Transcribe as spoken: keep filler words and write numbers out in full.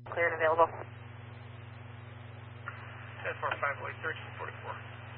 Clear and available. ten four five, thirteen forty-four.